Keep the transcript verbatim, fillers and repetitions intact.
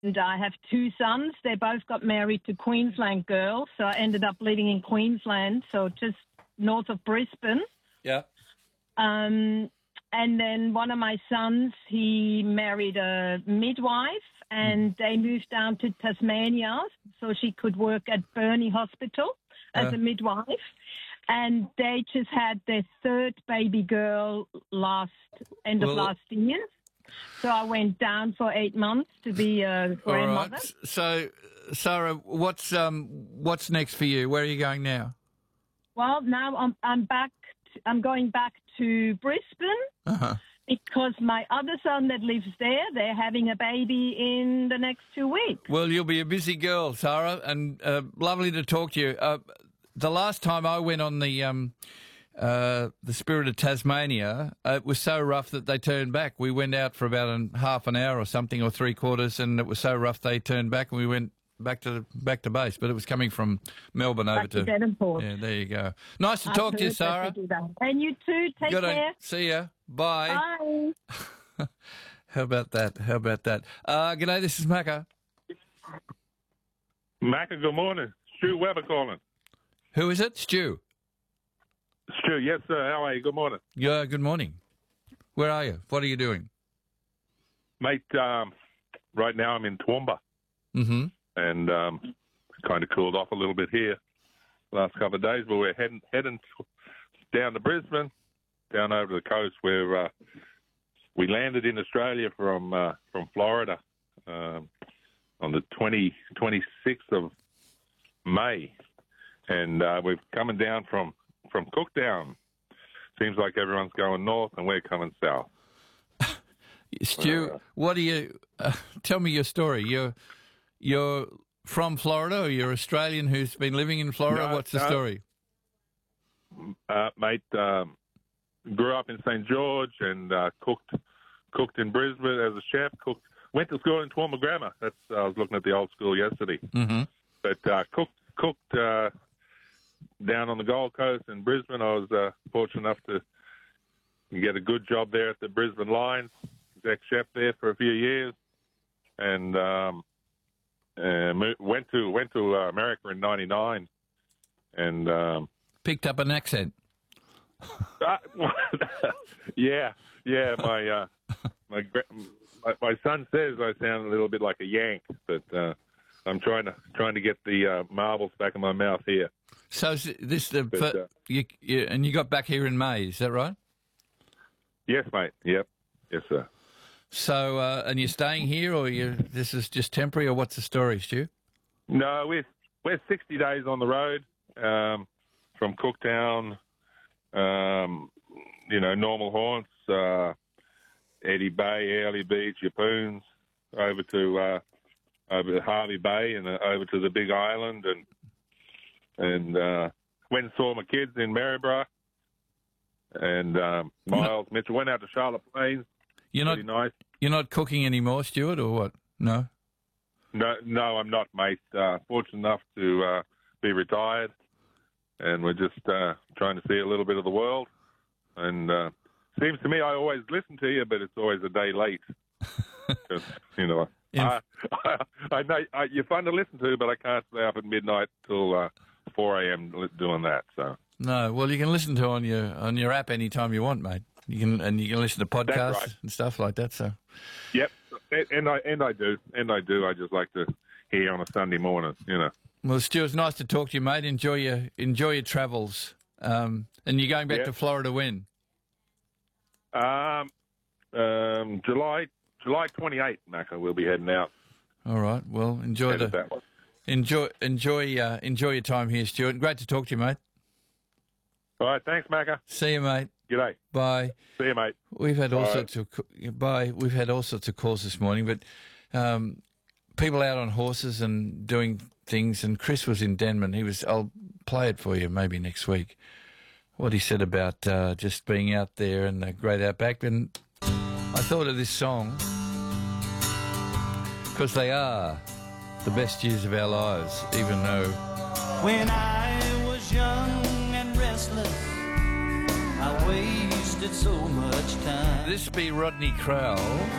And I have two sons. They both got married to Queensland girls, so I ended up living in Queensland, so just north of Brisbane. Yeah. Um, and then one of my sons, he married a midwife, and they moved down to Tasmania so she could work at Burnie Hospital as Uh. a midwife. And they just had their third baby girl last end of Well- last year. So I went down for eight months to be a All grandmother. right. So, Sarah, what's um what's next for you? Where are you going now? Well, now I'm I'm back. I'm going back to Brisbane Uh-huh. because my other son that lives there, they're having a baby in the next two weeks. Well, you'll be a busy girl, Sarah, and uh, lovely to talk to you. Uh, the last time I went on the um, uh, the Spirit of Tasmania, uh, it was so rough that they turned back. We went out for about an, half an hour or something, or three quarters, and it was so rough they turned back, and we went back to back to base. But it was coming from Melbourne over Back to Devonport. Yeah, there you go. Nice to I've talk to you, heard that Sarah. they do that. And you too. Take Good on- care. See ya. Bye. Bye. How about that? How about that? Uh, g'day, this is Macca. Macca, good morning. Stu Weber calling. Who is it? Stu. Stu, yes, sir. How are you? Good morning. Yeah, good morning. Where are you? What are you doing? Mate, um, right now I'm in Toowoomba, Mm-hmm. and um, kind of cooled off a little bit here the last couple of days, but we're heading, heading down to Brisbane, down over the coast where uh, we landed in Australia from uh, from Florida um, on the twenty, twenty-sixth of May, and uh, we're coming down from, from Cooktown. Seems like everyone's going north and we're coming south. Stu, Uh, what do you uh, tell me your story? You're you're from Florida, or you're Australian who's been living in Florida? No, What's the no. story? Uh, mate, um, grew up in Saint George and uh, cooked cooked in Brisbane as a chef. Cooked, went to school in Toowoomba Grammar. That's I was looking at the old school yesterday. Mm-hmm. But uh, cooked cooked uh, down on the Gold Coast in Brisbane. I was uh, fortunate enough to get a good job there at the Brisbane Lions, exec chef there for a few years, and um, uh, mo- went to went to uh, America in ninety-nine, and. Um, Picked up an accent. Uh, yeah, yeah. My, uh, my gra- my my son says I sound a little bit like a Yank, but uh, I'm trying to trying to get the uh, marbles back in my mouth here. So is this the But, fir- uh, you, you and you got back here in May? Is that right? Yes, mate. Yep. Yes, sir. So uh, and you're staying here, or you this is just temporary, or what's the story, Stu? No, we're we're sixty days on the road um, from Cooktown. Um, you know, normal haunts, uh, Eddie Bay, Early Beach, Yapoons, over to uh, over to Harvey Bay, and uh, over to the Big Island, and and uh, went and saw my kids in Maryborough, and um, Miles Mitchell went out to Charlotte Plains. You're not Pretty nice. you're not cooking anymore, Stuart, or what? No. No, no, I'm not, mate. Uh, fortunate enough to uh, be retired, and we're just uh, trying to see a little bit of the world. And uh, seems to me I always listen to you, but it's always a day late. 'Cause, you know, In- I, I, I know I, you're fun to listen to, but I can't stay up at midnight till uh, four a.m. doing that. So No. Well, you can listen to on your on your app anytime you want, mate. You can and you can listen to podcasts right. and stuff like that. So. yep, and, and I and I do, and I do. I just like to hear on a Sunday morning, you know. Well, Stu, it's nice to talk to you, mate. Enjoy your enjoy your travels. Um, and you're going back Yeah. to Florida when? Um, um, July July twenty-eighth, Macca, we'll be heading out. All right. Well, enjoy Headed the that way. enjoy enjoy uh, enjoy your time here, Stuart. Great to talk to you, mate. All right, thanks, Macca. See you, mate. G'day. Bye. See you, mate. We've had all Bye. sorts of bye. We've had all sorts of calls this morning, but um, people out on horses and doing things. And Chris was in Denman. He was. I'll play it for you maybe next week. What he said about uh, just being out there and the great outback. And I thought of this song because they are the best years of our lives, even though When I was young and restless, I wasted so much time. this be Rodney Crowell.